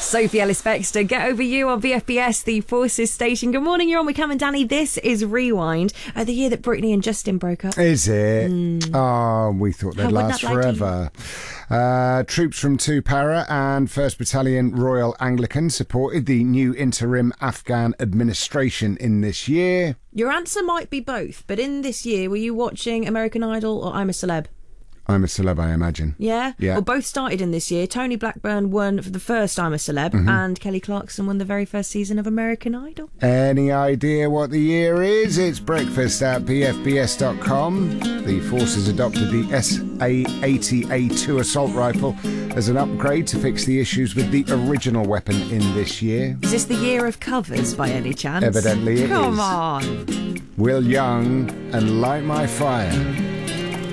Sophie Ellis-Bextor, Get Over You on VFBS, the Forces station. Good morning, you're on with Cam and Danny. This is Rewind, the year that Britney and Justin broke up. Is it? Oh, we thought they'd last forever. Troops from 2 Para and 1st Battalion Royal Anglican supported the new interim Afghan administration in this year. Your answer might be both, but in this year, were you watching American Idol or I'm a Celeb? I'm a Celeb, I imagine. Yeah? Yeah. Well, both started in this year. Tony Blackburn won for the first I'm a Celeb, and Kelly Clarkson won the very first season of American Idol. Any idea what the year is? It's breakfast at bfbs.com. The Forces adopted the SA-80A2 assault rifle as an upgrade to fix the issues with the original weapon in this year. Is this the year of covers, by any chance? Evidently it is. Come on. Will Young and Light My Fire.